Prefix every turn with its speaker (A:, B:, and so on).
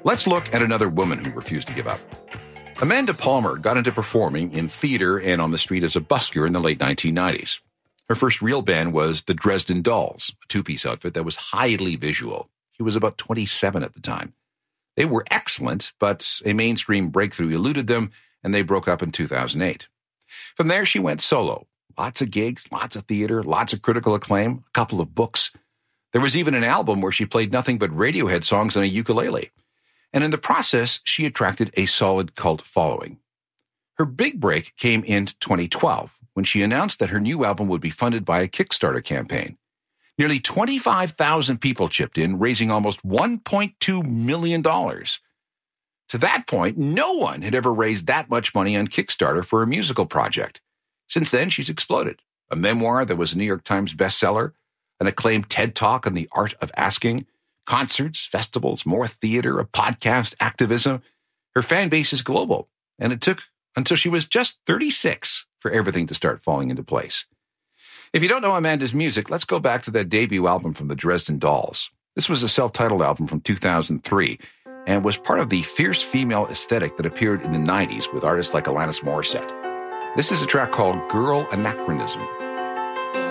A: Let's look at another woman who refused to give up. Amanda Palmer got into performing in theater and on the street as a busker in the late 1990s. Her first real band was the Dresden Dolls, a two-piece outfit that was highly visual. She was about 27 at the time. They were excellent, but a mainstream breakthrough eluded them, and they broke up in 2008. From there, she went solo. Lots of gigs, lots of theater, lots of critical acclaim, a couple of books. There was even an album where she played nothing but Radiohead songs on a ukulele. And in the process, she attracted a solid cult following. Her big break came in 2012, when she announced that her new album would be funded by a Kickstarter campaign. Nearly 25,000 people chipped in, raising almost $1.2 million. To that point, no one had ever raised that much money on Kickstarter for a musical project. Since then, she's exploded. A memoir that was a New York Times bestseller, an acclaimed TED Talk on the art of asking, concerts, festivals, more theater, a podcast, activism. Her fan base is global, and it took until she was just 36 for everything to start falling into place. If you don't know Amanda's music, let's go back to that debut album from the Dresden Dolls. This was a self-titled album from 2003 and was part of the fierce female aesthetic that appeared in the 90s with artists like Alanis Morissette. This is a track called Girl Anachronism.